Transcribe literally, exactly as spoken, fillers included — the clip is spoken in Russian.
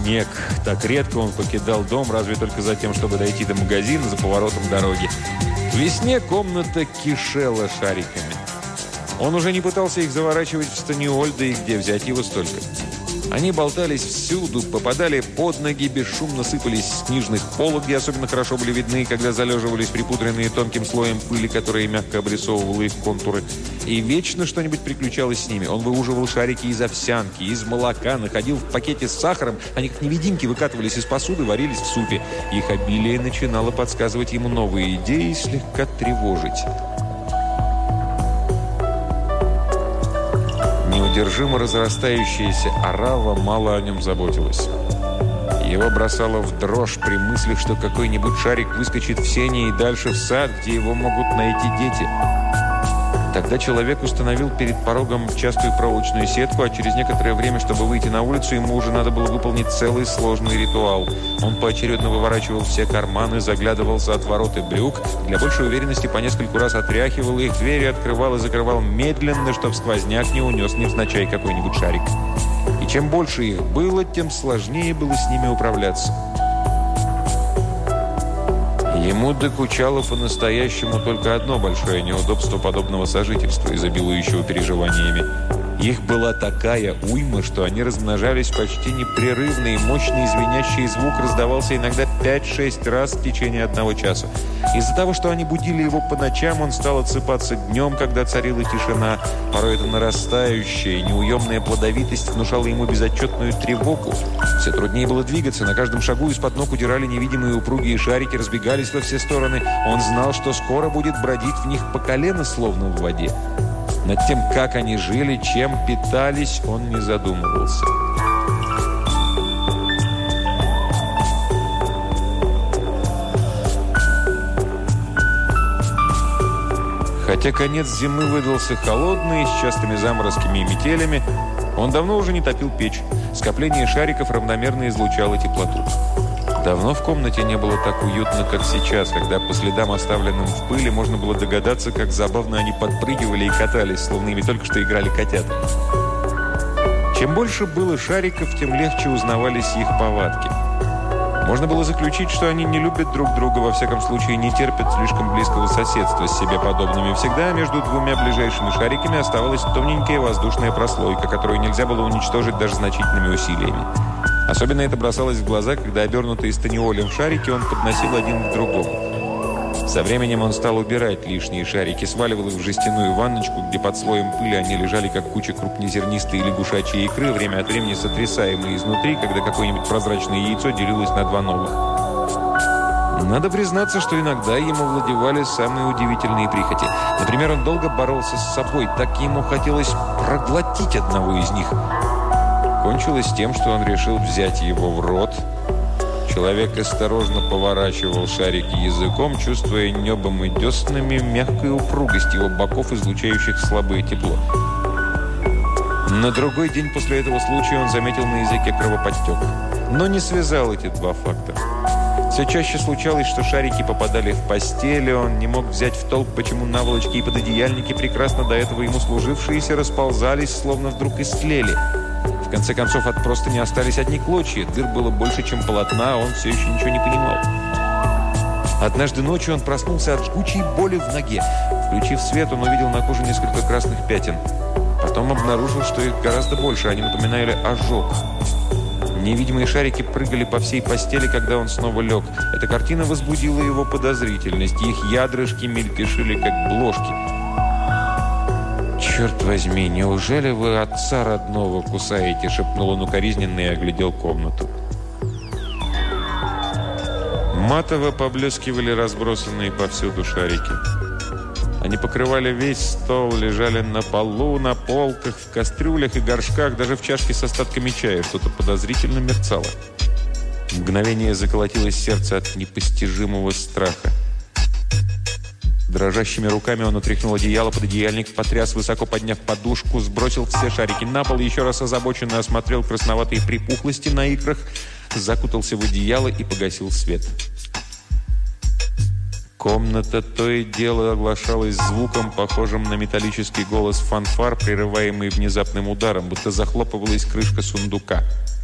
снег. Так редко он покидал дом, разве только за тем, чтобы дойти до магазина за поворотом дороги. К весне комната кишела шариками. Он уже не пытался их заворачивать в станиоль, да и где взять его столько. Они болтались всюду, попадали под ноги, бесшумно сыпались с книжных полок, где особенно хорошо были видны, когда залеживались припудренные тонким слоем пыли, которая мягко обрисовывала их контуры. И вечно что-нибудь приключалось с ними. Он выуживал шарики из овсянки, из молока, находил в пакете с сахаром. Они как невидимки выкатывались из посуды, варились в супе. Их обилие начинало подсказывать ему новые идеи и слегка тревожить. Неудержимо разрастающаяся орава мало о нем заботилась. Его бросало в дрожь при мысли, что какой-нибудь шарик выскочит в сене и дальше в сад, где его могут найти дети. Тогда человек установил перед порогом частую проволочную сетку, а через некоторое время, чтобы выйти на улицу, ему уже надо было выполнить целый сложный ритуал. Он поочередно выворачивал все карманы, заглядывал за отвороты брюк, для большей уверенности по нескольку раз отряхивал их, двери открывал и закрывал медленно, чтобы сквозняк не унес невзначай какой-нибудь шарик. И чем больше их было, тем сложнее было с ними управляться. Ему докучало по-настоящему только одно большое неудобство подобного сожительства, изобилующего переживаниями. Их была такая уйма, что они размножались почти непрерывно, и мощный звенящий звук раздавался иногда пять-шесть раз в течение одного часа. Из-за того, что они будили его по ночам, он стал отсыпаться днем, когда царила тишина. Порой эта нарастающая и неуемная плодовитость внушала ему безотчетную тревогу. Все труднее было двигаться, на каждом шагу из-под ног удирали невидимые упругие шарики, разбегались во все стороны. Он знал, что скоро будет бродить в них по колено, словно в воде. Над тем, как они жили, чем питались, он не задумывался. Хотя конец зимы выдался холодный, с частыми заморозками и метелями, он давно уже не топил печь. Скопление шариков равномерно излучало теплоту. Давно в комнате не было так уютно, как сейчас, когда по следам, оставленным в пыли, можно было догадаться, как забавно они подпрыгивали и катались, словно ими только что играли котята. Чем больше было шариков, тем легче узнавались их повадки. Можно было заключить, что они не любят друг друга, во всяком случае не терпят слишком близкого соседства с себе подобными. Всегда между двумя ближайшими шариками оставалась тоненькая воздушная прослойка, которую нельзя было уничтожить даже значительными усилиями. Особенно это бросалось в глаза, когда, обернутые станиолем шарики, он подносил один к другому. Со временем он стал убирать лишние шарики, сваливал их в жестяную ванночку, где под слоем пыли они лежали, как куча крупнозернистой лягушачьей икры, время от времени сотрясаемые изнутри, когда какое-нибудь прозрачное яйцо делилось на два новых. Надо признаться, что иногда ему владевали самые удивительные прихоти. Например, он долго боролся с собой, так ему хотелось проглотить одного из них. Кончилось тем, что он решил взять его в рот. Человек осторожно поворачивал шарики языком, чувствуя небом и деснами мягкую упругость его боков, излучающих слабое тепло. На другой день после этого случая он заметил на языке кровоподтек, но не связал эти два факта. Все чаще случалось, что шарики попадали в постели, он не мог взять в толк, почему наволочки и пододеяльники, прекрасно до этого ему служившиеся, расползались, словно вдруг истлели. В конце концов, от простыни остались одни клочья. Дыр было больше, чем полотна, а он все еще ничего не понимал. Однажды ночью он проснулся от жгучей боли в ноге. Включив свет, он увидел на коже несколько красных пятен. Потом обнаружил, что их гораздо больше, они напоминали ожог. Невидимые шарики прыгали по всей постели, когда он снова лег. Эта картина возбудила его подозрительность. Их ядрышки мельтешили, как блошки. «Черт возьми, неужели вы отца родного кусаете?» — шепнул он укоризненно и оглядел комнату. Матово поблескивали разбросанные повсюду шарики. Они покрывали весь стол, лежали на полу, на полках, в кастрюлях и горшках, даже в чашке с остатками чая. Что-то подозрительно мерцало. В мгновение заколотилось сердце от непостижимого страха. Дрожащими руками он утряхнул одеяло, пододеяльник, потряс, высоко подняв подушку, сбросил все шарики на пол и еще раз озабоченно осмотрел красноватые припухлости на икрах, закутался в одеяло и погасил свет. Комната то и дело оглашалась звуком, похожим на металлический голос фанфар, прерываемый внезапным ударом, будто захлопывалась крышка сундука.